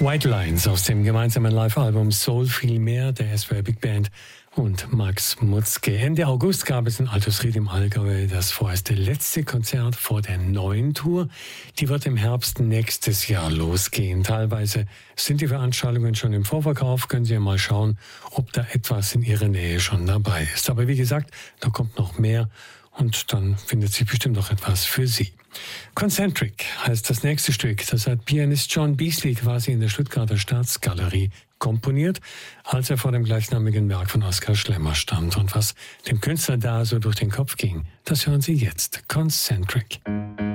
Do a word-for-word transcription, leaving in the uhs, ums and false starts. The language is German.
White Lines aus dem gemeinsamen Live-Album Soul viel mehr der S W R Big Band und Max Mutzke. Ende August gab es in Altusried im Allgäu das vorerst letzte Konzert vor der neuen Tour. Die wird im Herbst nächstes Jahr losgehen. Teilweise sind die Veranstaltungen schon im Vorverkauf. Können Sie ja mal schauen, ob da etwas in Ihrer Nähe schon dabei ist. Aber wie gesagt, da kommt noch mehr und dann findet sich bestimmt noch etwas für Sie. Concentric heißt das nächste Stück. Das hat Pianist John Beasley quasi in der Stuttgarter Staatsgalerie komponiert, als er vor dem gleichnamigen Werk von Oskar Schlemmer stand. Und was dem Künstler da so durch den Kopf ging, das hören Sie jetzt. Concentric.